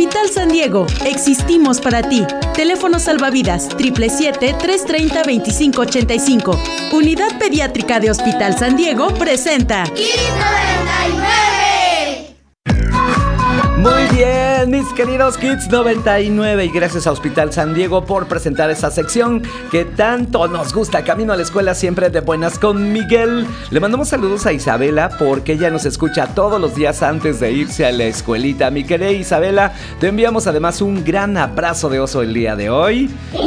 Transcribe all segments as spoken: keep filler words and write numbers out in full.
Hospital San Diego, existimos para ti. Teléfono salvavidas siete siete siete, tres tres cero, dos cinco ocho cinco. Unidad Pediátrica de Hospital San Diego presenta Kids noventa y nueve. Muy bien, mis queridos Kids noventa y nueve, y gracias a Hospital San Diego por presentar esa sección que tanto nos gusta. Camino a la escuela siempre de buenas con Miguel. Le mandamos saludos a Isabela porque ella nos escucha todos los días antes de irse a la escuelita. Mi querida Isabela, te enviamos además un gran abrazo de oso el día de hoy.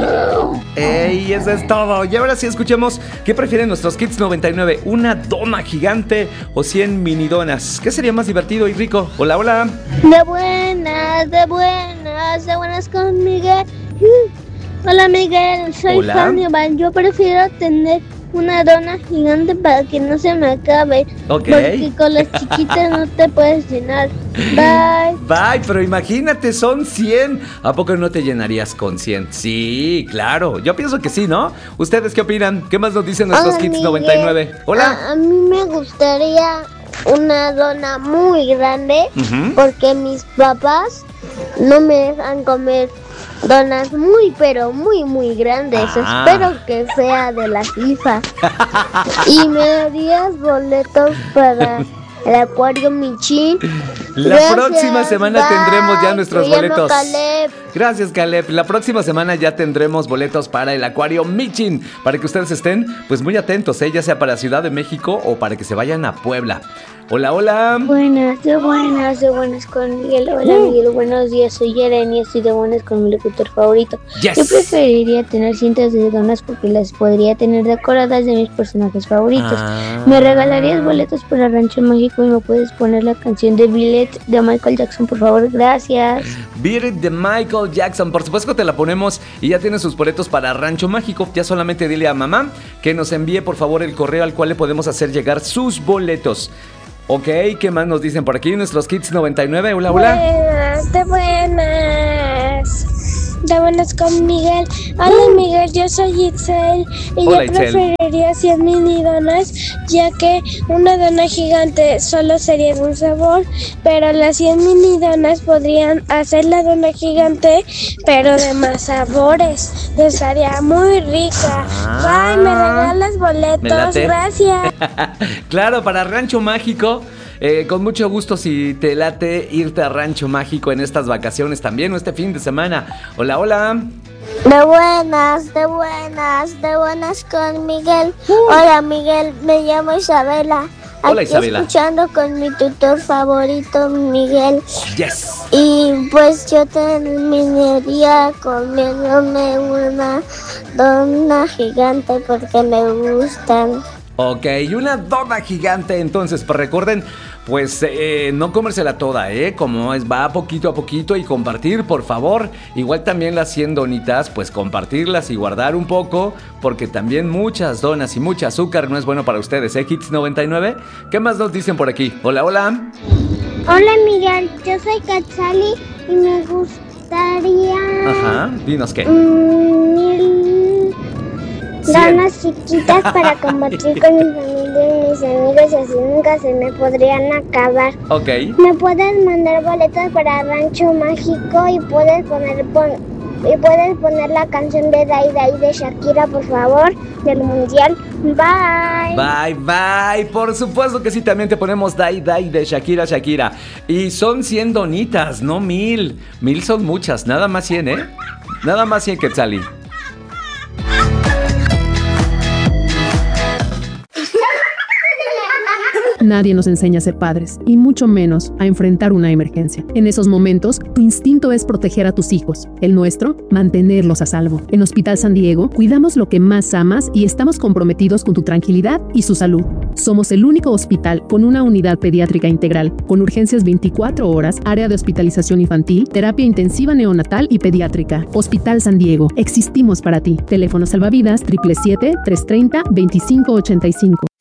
¡Ey! Eso es todo. Y ahora sí escuchemos qué prefieren nuestros Kids noventa y nueve, ¿una dona gigante o cien mini donas? ¿Qué sería más divertido y rico? Hola, hola. De buenas, de buenas, de buenas con Miguel. Hola Miguel, soy Hola. Fanny Iván. Yo prefiero tener una dona gigante para que no se me acabe. Ok. Porque con las chiquitas no te puedes llenar. Bye. Bye, pero imagínate, son cien. ¿A poco no te llenarías con cien? Sí, claro. Yo pienso que sí, ¿no? ¿Ustedes qué opinan? ¿Qué más nos dicen nuestros Hola, Kids Miguel. noventa y nueve? Hola. A, a mí me gustaría una dona muy grande. Ujú. Porque mis papás no me dejan comer donas muy, pero muy, muy grandes. Ah. Espero que sea de la FIFA. Y me darías boletos para el acuario Michin. La Gracias, próxima semana bye. tendremos ya nuestros Me llamo boletos. Caleb. Gracias, Caleb. La próxima semana ya tendremos boletos para el acuario Michin, para que ustedes estén pues muy atentos, ¿eh? Ya sea para Ciudad de México o para que se vayan a Puebla. Hola, hola. Buenas, de buenas, de buenas con Miguel. Hola Miguel, buenos días, soy Yeren y estoy de buenas con mi locutor favorito. Yes. Yo preferiría tener cientos de donas porque las podría tener decoradas de mis personajes favoritos. Ah. ¿Me regalarías boletos para Rancho Mágico y me puedes poner la canción de Billet de Michael Jackson, por favor? Gracias. Beat It de Michael Jackson, por supuesto que te la ponemos y ya tienes sus boletos para Rancho Mágico. Ya solamente dile a mamá que nos envíe por favor el correo al cual le podemos hacer llegar sus boletos. Ok, ¿qué más nos dicen por aquí nuestros Kids noventa y nueve? Hola, hola. Buenas, de buenas. De buenas con Miguel. Hola Miguel, yo soy Itzel y Hola, yo Itzel. preferiría cien mini donas, ya que una dona gigante solo sería de un sabor, pero las cien mini donas podrían hacer la dona gigante, pero de más sabores. Estaría muy rica. Ah. Bye, me regalas boletos, Me late. gracias. Claro, para Rancho Mágico. Eh, con mucho gusto si te late irte a Rancho Mágico en estas vacaciones también o este fin de semana. Hola, hola. De buenas, de buenas, de buenas con Miguel. Hola Miguel, me llamo Isabela. Hola, Aquí Isabela. escuchando con mi tutor favorito, Miguel. Yes. Y pues yo terminaría comiéndome una dona gigante porque me gustan. Ok, y una dona gigante. Entonces, pues recuerden, pues eh, no comérsela toda, ¿eh? Como es, va poquito a poquito y compartir, por favor. Igual también las cien donitas, pues compartirlas y guardar un poco, porque también muchas donas y mucho azúcar no es bueno para ustedes, ¿eh? Kids noventa y nueve, ¿qué más nos dicen por aquí? Hola, hola. Hola Miguel, yo soy Katsali y me gustaría Ajá, dinos qué. mm, mil Cien. donas chiquitas para compartir con mi familia y mis amigos y así nunca se me podrían acabar. Ok. ¿Me puedes mandar boletos para Rancho Mágico y puedes poner pon- y puedes poner la canción de Dai Dai de Shakira, por favor, del mundial? Bye. Bye, bye. Por supuesto que sí, también te ponemos Dai Dai de Shakira, Shakira. Y son cien donitas, no mil. Mil son muchas, nada más cien, ¿eh? Nada más cien, Quetzali. Nadie nos enseña a ser padres, y mucho menos a enfrentar una emergencia. En esos momentos, tu instinto es proteger a tus hijos. El nuestro, mantenerlos a salvo. En Hospital San Diego, cuidamos lo que más amas y estamos comprometidos con tu tranquilidad y su salud. Somos el único hospital con una unidad pediátrica integral, con urgencias veinticuatro horas, área de hospitalización infantil, terapia intensiva neonatal y pediátrica. Hospital San Diego, existimos para ti. Teléfono salvavidas siete siete siete, tres tres cero, dos cinco ocho cinco.